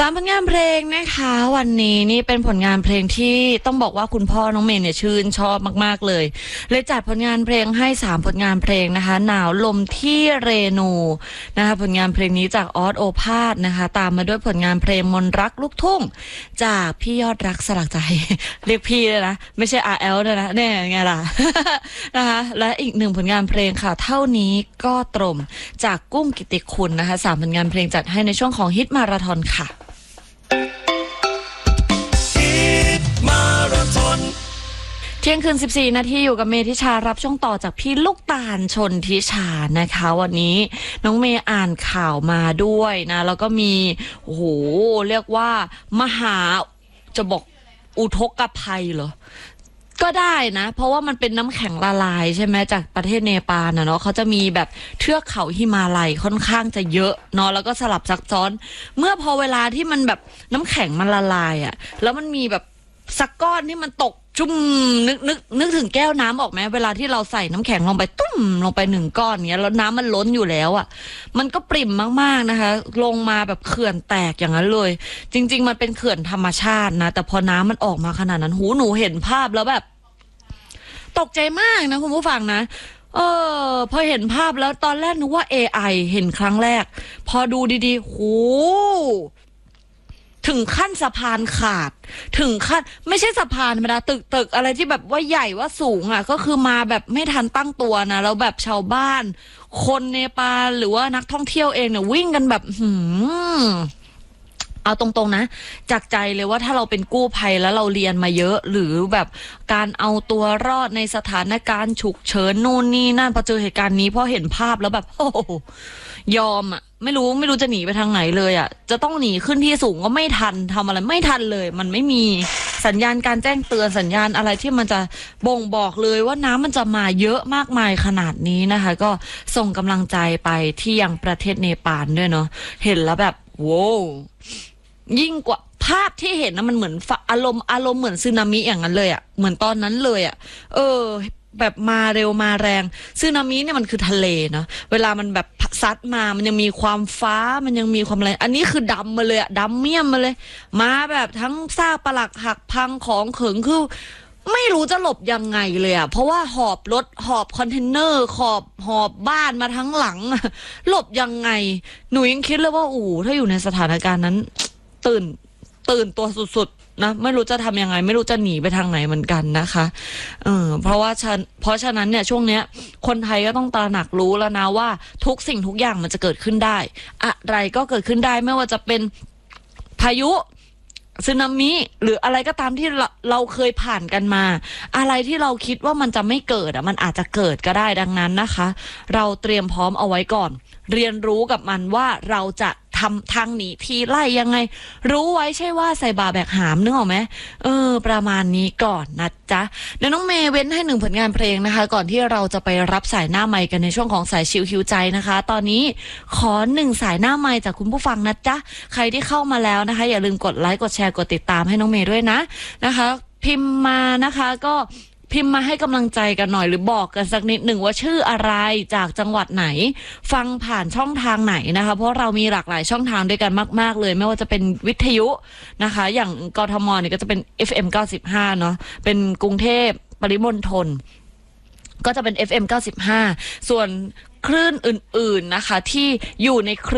3 ผลงานเพลงนะคะวันนี้นี่เป็นผลงานเพลงที่ต้องบอกว่าคุณพ่อน้องเมย์เนี่ยชื่นชอบมากๆเลยจัดผลงานเพลงให้3 ผลงานเพลงนะคะหนาวลมที่เรนูนะคะผลงานเพลงนี้จากออสโอภาสนะคะตามมาด้วยผลงานเพลงมนรักลูกทุ่งจากพี่ยอดรักสลักใจ เรียกพี่เลยนะไม่ใช่ RL ด้วยนะเนี่ยไงล่ะ นะคะและอีก1 ผลงานเพลงค่ะเท่านี้ก็ตรงจากกุ้งกิติคุณนะคะ3 ผลงานเพลงจัดให้ในช่วงของฮิตมาราธอนค่ะเที่ยงคืน14 นาทีอยู่กับเมธิชารับช่วงต่อจากพี่ลูกตาลชนทิชานะคะวันนี้น้องเมย์อ่านข่าวมาด้วยนะแล้วก็มีโอ้โหเรียกว่ามหาจะบอกอุทกภัยเหรอก็ได้นะเพราะว่ามันเป็นน้ำแข็งละลายใช่ไหมจากประเทศเนปาลนะเนาะเขาจะมีแบบเทือกเขาหิมาลัยค่อนข้างจะเยอะเนาะแล้วก็สลับซับซ้อนเมื่อพอเวลาที่มันแบบน้ำแข็งมันละลายอ่ะแล้วมันมีแบบสักก้อนที่มันตกชุ่มนึกถึงแก้วน้ำออกไหมเวลาที่เราใส่น้ำแข็งลงไปตุ้มลงไป1 ก้อนเงี้ยแล้วน้ำมันล้นอยู่แล้วอ่ะมันก็ปริ่มมากๆนะคะลงมาแบบเขื่อนแตกอย่างนั้นเลยจริงๆมันเป็นเขื่อนธรรมชาตินะแต่พอน้ำมันออกมาขนาดนั้นหนูเห็นภาพแล้วแบบตกใจมากนะคุณผู้ฟังนะพอเห็นภาพแล้วตอนแรกนึกว่า AI เห็นครั้งแรกพอดูดีๆถึงขั้นสะพานขาดถึงขั้นไม่ใช่สะพานธรรมดาตึกอะไรที่แบบว่าใหญ่ว่าสูงอ่ะก็คือมาแบบไม่ทันตั้งตัวนะแล้วแบบชาวบ้านคนเนปาลหรือว่านักท่องเที่ยวเองเนี่ยวิ่งกันแบบเอาตรงๆนะจากใจเลยว่าถ้าเราเป็นกู้ภัยแล้วเราเรียนมาเยอะหรือแบบการเอาตัวรอดในสถานการณ์ฉุกเฉินนู่นนี่นั่นพอเจอเหตุการณ์นี้พอเห็นภาพแล้วแบบโอ้ยอมอ่ะไม่รู้จะหนีไปทางไหนเลยอ่ะจะต้องหนีขึ้นที่สูงก็ไม่ทันทำอะไรไม่ทันเลยมันไม่มีสัญญาณการแจ้งเตือนสัญญาณอะไรที่มันจะบ่งบอกเลยว่าน้ำมันจะมาเยอะมากมายขนาดนี้นะคะก็ส่งกำลังใจไปที่ยังประเทศเนปาลด้วยเนาะเห็นแล้วแบบโว้ยิ่งกว่าภาพที่เห็นนะมันเหมือนอารมณ์เหมือนสึนามิอย่างนั้นเลยอ่ะเหมือนตอนนั้นเลยอ่ะแบบมาเร็วมาแรงสึนามิเนี่ยมันคือทะเลเนาะเวลามันแบบซัดมามันยังมีความฟ้ามันยังมีความอะไรอันนี้คือดำมาเลยอะดำเมี่ยมมาเลยมาแบบทั้งซากปรักหักพังของเขิงคือไม่รู้จะหลบยังไงเลยอะเพราะว่าหอบรถหอบคอนเทนเนอร์หอบบ้านมาทั้งหลังหลบยังไงหนูยังคิดเลยว่าถ้าอยู่ในสถานการณ์นั้นตื่นตัวสุดๆนะไม่รู้จะทำยังไงไม่รู้จะหนีไปทางไหนเหมือนกันนะคะเพราะฉะนั้นเนี่ยช่วงเนี้ยคนไทยก็ต้องตระหนักรู้แล้วนะว่าทุกสิ่งทุกอย่างมันจะเกิดขึ้นได้อะไรก็เกิดขึ้นได้ไม่ว่าจะเป็นพายุสึนามิหรืออะไรก็ตามที่เราเคยผ่านกันมาอะไรที่เราคิดว่ามันจะไม่เกิดมันอาจจะเกิดก็ได้ดังนั้นนะคะเราเตรียมพร้อมเอาไว้ก่อนเรียนรู้กับมันว่าเราจะทำทางหนีทีไล่ยังไงรู้ไว้ใช่ว่าใส่บาแบกหามนึกออกไหมประมาณนี้ก่อนนะจ๊ะเดี๋ยวน้องเมย์เว้นให้1 ผลงานเพลงนะคะก่อนที่เราจะไปรับสายหน้าไมค์กันในช่วงของสายชิลคิวใจนะคะตอนนี้ขอ1 สายหน้าไมค์จากคุณผู้ฟังนะจ๊ะใครที่เข้ามาแล้วนะคะอย่าลืมกดไลค์กดแชร์กดติดตามให้น้องเมย์ด้วยนะคะพิมพ์มานะคะก็พิมพ์มาให้กำลังใจกันหน่อยหรือบอกกันสักนิดหนึ่งว่าชื่ออะไรจากจังหวัดไหนฟังผ่านช่องทางไหนนะคะเพราะเรามีหลากหลายช่องทางด้วยกันมากๆเลยไม่ว่าจะเป็นวิทยุนะคะอย่างกทมเนี่ยก็จะเป็น FM 95เนาะเป็นกรุงเทพปริมณฑลก็จะเป็น FM 95ส่วนคลื่นอื่นๆนะคะที่อยู่ในเครือ